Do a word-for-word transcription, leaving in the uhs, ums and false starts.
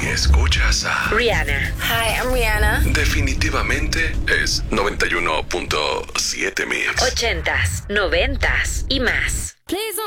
escuchas a Rihanna. Hi, I'm Rihanna. definitivamente es noventa y uno punto siete Mix. Ochentas, noventas y más. Please